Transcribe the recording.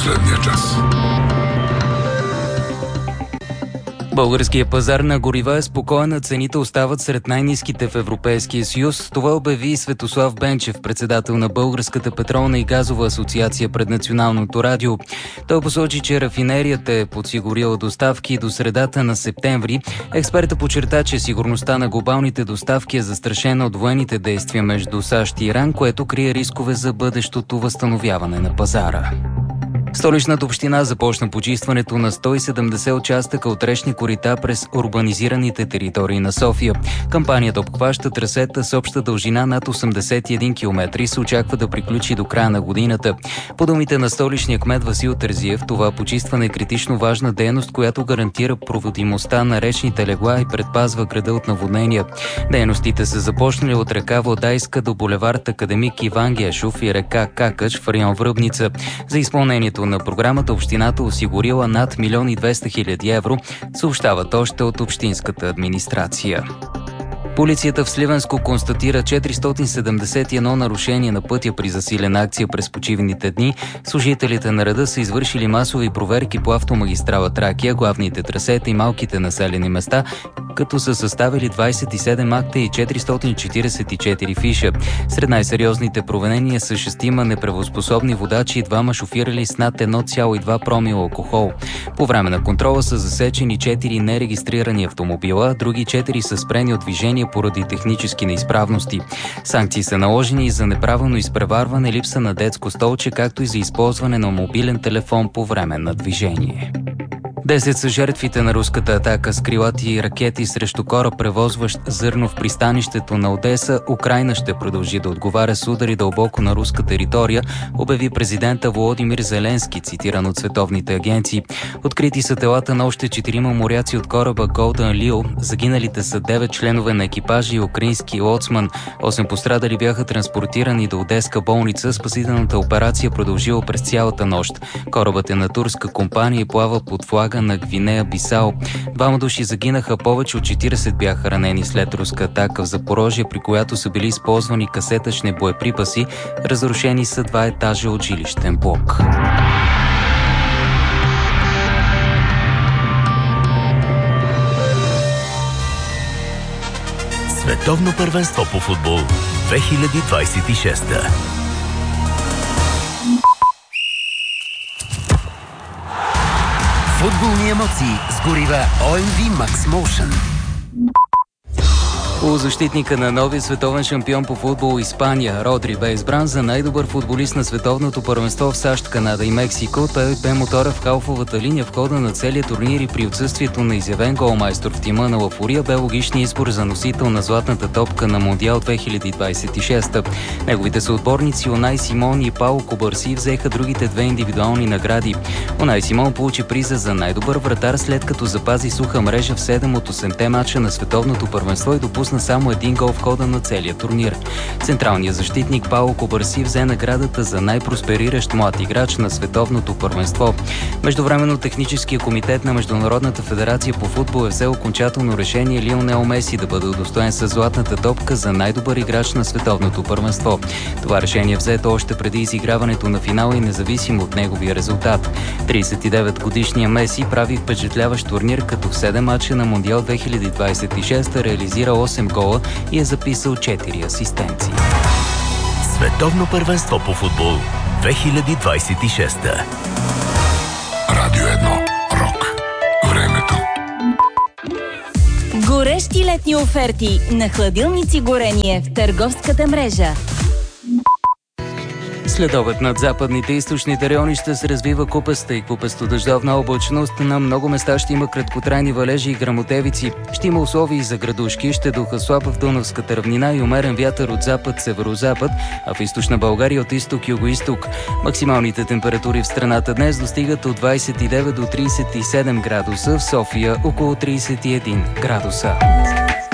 последния час. Българският пазар на горива е спокоен, а цените остават сред най-ниските в Европейския съюз. Това обяви Светослав Бенчев, председател на Българската петролна и газова асоциация пред Националното радио. Той посочи, че рафинерията е подсигурила доставки до средата на септември. Експерта подчерта, че сигурността на глобалните доставки е застрашена от военните действия между САЩ и Иран, което крие рискове за бъдещото възстановяване на пазара. Столичната община започна почистването на 170 участъка от речни корита през урбанизираните територии на София. Кампанията обхваща трасета с обща дължина над 81 км и се очаква да приключи до края на годината. По думите на столичния кмет Васил Терзиев, това почистване е критично важна дейност, която гарантира проводимостта на речните легла и предпазва града от наводнения. Дейностите са започнали от река Владайска до булевард Академик Иван Гешов и река Какач в район Връбница. За изпълнението на програмата общината осигурила над 1 200 000 евро, съобщават още от общинската администрация. Полицията в Сливенско констатира 471 нарушения на пътя при засилена акция през почивните дни. Служителите на реда са извършили масови проверки по автомагистрала Тракия, главните трасета и малките населени места, като са съставили 27 акта и 444 фиша. Сред най-сериозните провинения са 6 неправоспособни водачи и 2 шофирали с над 1,2 промила алкохол. По време на контрола са засечени 4 нерегистрирани автомобила, други 4 са спрени от движение поради технически неизправности. Санкции са наложени и за неправилно изпреварване, липса на детско столче, както и за използване на мобилен телефон по време на движение. 10 са жертвите на руската атака с крилати ракети срещу кораб, превозващ зърно в пристанището на Одеса. Украйна ще продължи да отговаря с удари дълбоко на руска територия, обяви президента Володимир Зеленски, цитиран от световните агенции. Открити са телата на още 4 моряци от кораба Golden Lil. Загиналите са 9 членове на екипажа и украински лоцман. 8 пострадали бяха транспортирани до одеска болница. Спасителната операция продължила през цялата нощ. Корабът е на турска компания и плава под флага на Гвинея Бисао. 2 души загинаха, повече от 40 бяха ранени след руска атака в Запорожие, при която са били използвани касетъчни боеприпаси. Разрушени са 2 етажа от жилищен блок. Световно първенство по футбол 2026. Футболни емоции с горива OMV Max Motion. Полузащитника на новия световен шампион по футбол Испания Родри бе избран за най-добър футболист на световното първенство в САЩ, Канада и Мексико. Той бе мотора в халфовата линия в хода на целия турнир и при отсъствието на изявен голмайстор в тима на Лафурия бе логичният избор за носител на златната топка на Мондиал 2026. Неговите съотборници Унай Симон и Пауло Кубарси взеха другите 2 индивидуални награди. Унай Симон получи приза за най-добър вратар, след като запази суха мрежа в 7 от 8-те мача на световното първенство и допусна само 1 гол в хода на целия турнир. Централният защитник Пауло Кубарси взе наградата за най-проспериращ млад играч на световното първенство. Междувременно техническия комитет на Международната федерация по футбол е взел окончателно решение Лионел Меси да бъде удостоен със златната топка за най-добър играч на световното първенство. Това решение е взето още преди изиграването на финала и независимо от неговия резултат. 39-годишният Меси прави впечатляващ турнир, като в 7 мача на Мондиал 2026 реализира 8 гола и е записал 4 асистенции. Световно първенство по футбол 2026. Радио 1. Рок. Времето. Горещи летни оферти на хладилници горение в търговската мрежа. Следобед над западните и източните райони ще се развива купеста и купесто-дъждовна облачност. На много места ще има краткотрайни валежи и гръмотевици. Ще има условия за градушки, ще духа слаб в Дунавската равнина и умерен вятър от запад-северозапад, а в източна България от изток-юго-исток. Максималните температури в страната днес достигат от 29 до 37 градуса, в София около 31 градуса.